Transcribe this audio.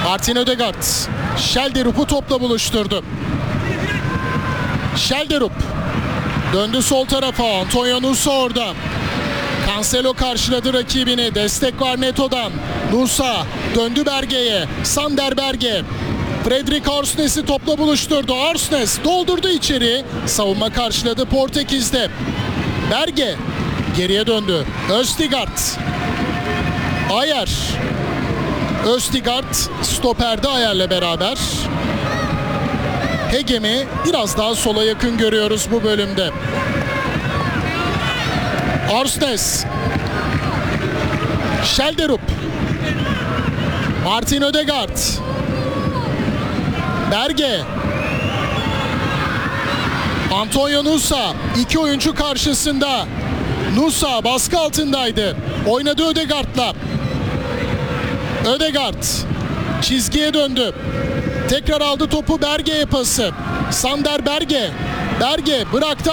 Martin Ødegaard. Schelderup'u topla buluşturdu. Schelderup. Döndü sol tarafa. Antonio Nusa orada. Cancelo karşıladı rakibini. Destek var Neto'dan. Nusa döndü Berge'ye. Sander Berge. Fredrik Arsnes'i topla buluşturdu. Arsnes doldurdu içeri. Savunma karşıladı Portekiz'de. Berge geriye döndü. Østigard. Ayer. Østigard stoperde Ayer'le beraber. Hegem'i biraz daha sola yakın görüyoruz bu bölümde. Arsnes. Schelderup. Martin Ødegaard. Berge. Antonio Nusa. İki oyuncu karşısında. Nusa baskı altındaydı. Oynadı Ødegaard'la. Ødegaard çizgiye döndü. Tekrar aldı topu, Berge'ye pası. Sander Berge. Berge bıraktı.